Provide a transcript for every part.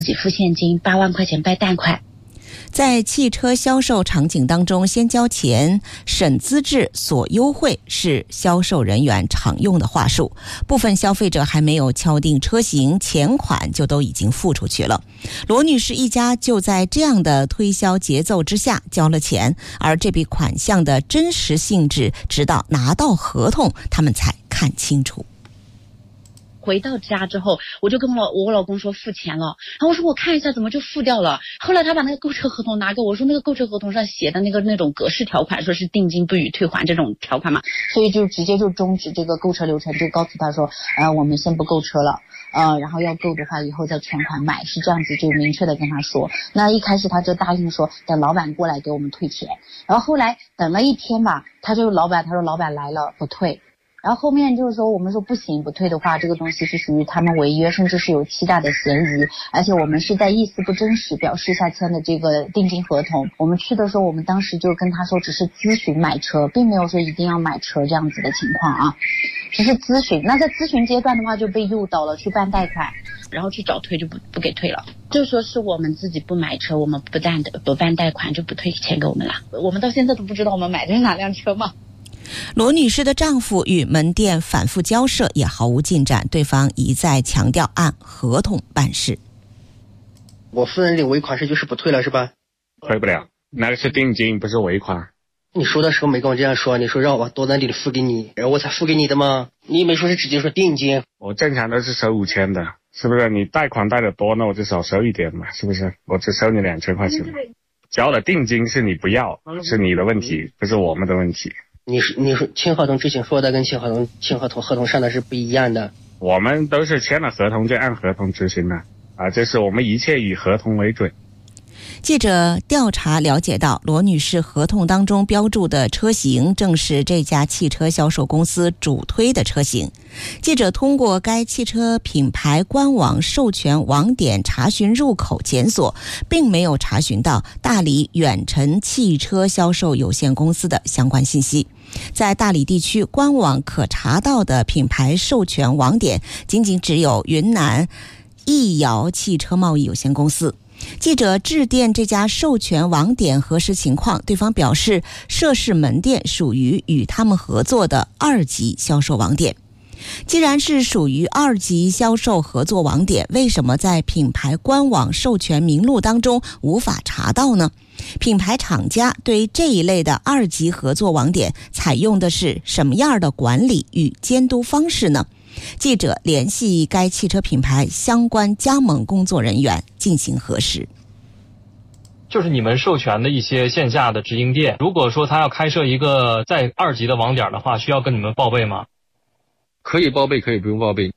己付现金，8万块钱办贷款。 在汽车销售场景当中，先交钱、审资质、索优惠是销售人员常用的话术。部分消费者还没有敲定车型，钱款就都已经付出去了。罗女士一家就在这样的推销节奏之下交了钱，而这笔款项的真实性质，直到拿到合同，他们才看清楚。 回到家之后，我就跟我老公说付钱了，然后我说我看一下怎么就付掉了。后来他把那个购车合同拿给我，说那个购车合同上写的那种格式条款，说是定金不予退还这种条款嘛，所以就直接就终止这个购车流程，就告诉他说，我们先不购车了，然后要购的话以后再全款买，是这样子，就明确的跟他说。那一开始他就答应说等老板过来给我们退钱，然后后来等了一天吧，他说老板来了不退。然后后面就是说我们说不行，不退的话这个东西是属于他们违约，甚至是有欺诈的嫌疑，而且我们是在意思不真实表示下签的这个定金合同。我们去的时候，我们当时就跟他说只是咨询买车，并没有说一定要买车这样子的情况啊，只是咨询。那在咨询阶段的话就被诱导了去办贷款，然后去找退就不给退了，就说是我们自己不买车，我们不办贷款就不退钱给我们了。我们到现在都不知道我们买的是哪辆车嘛。 罗女士的丈夫与门店反复交涉也毫无进展，对方一再强调按合同办事。 我夫人领尾款是就是不退了是吧？ 退不了，那个是定金，不是尾款。 你说的时候没跟我这样说，你说让我把多单里付给你，然后我才付给你的吗？你也没说是直接说定金。 我正常都是收5000的，是不是？你贷款贷的多，那我就少收一点嘛，是不是？我只收你2000块钱。交了定金是你不要，是你的问题，不是我们的问题。 你说签合同之前说的跟签合同上的是不一样的。 我们都是签了合同就按合同执行的啊，这是我们一切以合同为准。 记者调查了解到，罗女士合同当中标注的车型正是这家汽车销售公司主推的车型。记者通过该汽车品牌官网授权网点查询入口检索，并没有查询到大理远辰汽车销售有限公司的相关信息。在大理地区官网可查到的品牌授权网点仅只有云南易瑶汽车贸易有限公司。记者致电这家授权网点核实情况，对方表示涉事门店属于与他们合作的2级销售网点。既然是属于2级销售合作网点，为什么在品牌官网授权名录当中无法查到呢？品牌厂家对这一类的2级合作网点采用的是什么样的管理与监督方式呢？记者联系该汽车品牌相关加盟工作人员进行核实。 就是你们授权的一些线下的直营店，如果说他要开设一个在2级的网点的话，需要跟你们报备吗？ 可以报备，可以不用报备。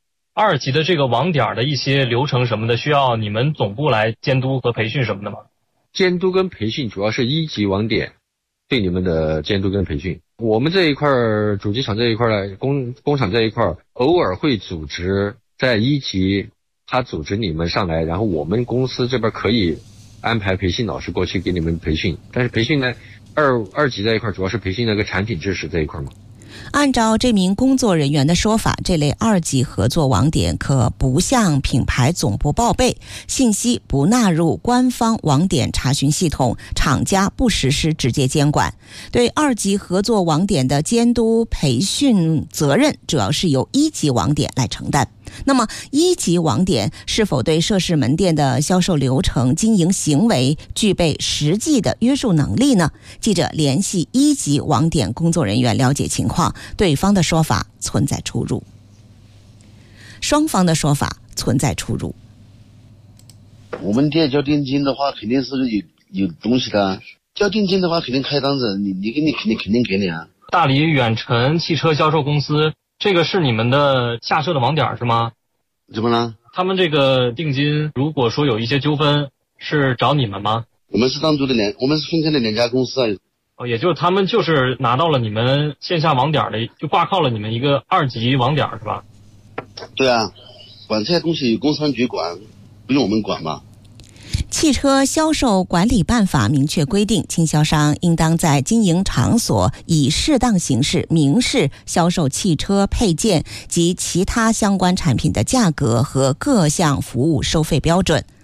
2级的这个网点的一些流程什么的，需要你们总部来监督和培训什么的吗？ 监督跟培训主要是1级网点对你们的监督跟培训。我们这一块主机厂这一块呢，工厂这一块偶尔会组织在1级，他组织你们上来，然后我们公司这边可以安排培训老师过去给你们培训。但是培训呢，二级这一块主要是培训那个产品知识这一块嘛。 按照这名工作人员的说法，这类2级合作网点可不向品牌总部报备，信息不纳入官方网点查询系统，厂家不实施直接监管。对2级合作网点的监督培训责任主要是由1级网点来承担。那么1级网点是否对涉事门店的销售流程、经营行为具备实际的约束能力呢？记者联系1级网点工作人员了解情况，对方的说法存在出入，双方的说法存在出入。 我们店交定金的话，肯定是有东西的，交定金的话肯定开单子，你给你肯定给你啊。 大理远辰汽车销售公司，这个是你们的下设的网点是吗？ 怎么了？ 他们这个定金如果说有一些纠纷，是找你们吗？ 我们是单独的我们是分开的2家公司啊。 也就是他们就是拿到了你们线下网点的，就挂靠了你们一个2级网点是吧？ 对啊，管这些东西有工商局管，不用我们管嘛。 汽车销售管理办法明确规定，经销商应当在经营场所以适当形式明示销售汽车配件及其他相关产品的价格和各项服务收费标准。